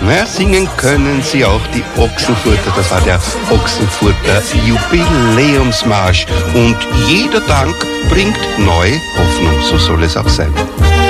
Ja, singen können sie auch die Ochsenfurter. Das war der Ochsenfurter Jubiläumsmarsch. Und jeder Dank bringt neue Hoffnung. So soll es auch sein.